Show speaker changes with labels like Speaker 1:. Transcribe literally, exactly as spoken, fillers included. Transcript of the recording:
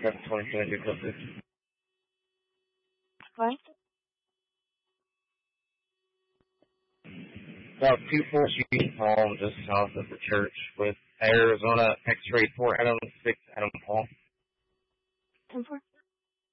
Speaker 1: seven twenty seven two closest.
Speaker 2: What?
Speaker 1: About two four Street Home, just south of the church, with Arizona X-ray four Adam six Adam Paul.
Speaker 2: ten four.